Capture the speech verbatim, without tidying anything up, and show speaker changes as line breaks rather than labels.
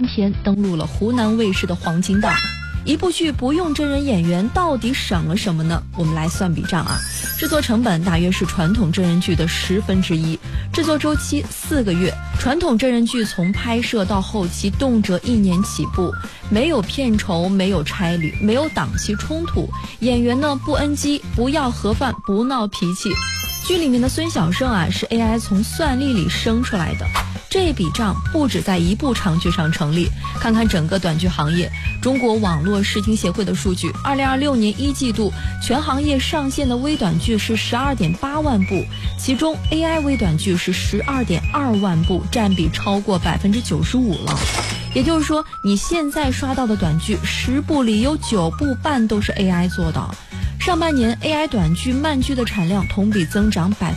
前登陆了湖南卫视的黄金档。一部剧不用真人演员，到底省了什么呢？我们来算笔账啊。制作成本大约是传统真人剧的十分之一，制作周期四个月。传统真人剧从拍摄到后期动辄一年起步，没有片酬，没有差旅，没有档期冲突，演员呢不 N G， 不要盒饭，不闹脾气。剧里面的孙小胜啊，是 A I 从算力里生出来的。这笔账不止在一部长剧上成立，看看整个短剧行业。中国网络视听协会的数据，二零二六年一季度全行业上线的微短剧是十二点八万部，其中 A I 微短剧是十二点二万部，占比超过百分之九十五了。也就是说，你现在刷到的短剧，十部里有九部半都是 A I 做的。上半年 A I 短剧、慢剧的产量同比增长百。